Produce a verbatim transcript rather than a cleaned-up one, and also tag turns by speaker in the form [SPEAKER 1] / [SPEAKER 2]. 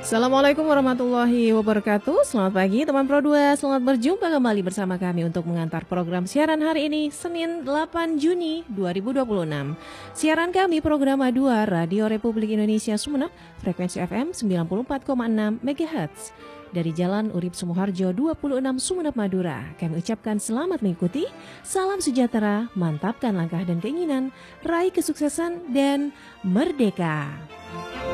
[SPEAKER 1] Assalamualaikum warahmatullahi wabarakatuh. Selamat pagi teman Pro dua. Selamat berjumpa kembali bersama kami untuk mengantar program siaran hari ini Senin delapan Juni dua ribu dua puluh enam. Siaran kami program A dua Radio Republik Indonesia Sumeneb, frekuensi F M sembilan puluh empat koma enam megahertz. Dari Jalan Urip Sumoharjo dua puluh enam Sumeneb Madura. Kami ucapkan selamat mengikuti, salam sejahtera, mantapkan langkah dan keinginan, raih kesuksesan dan merdeka.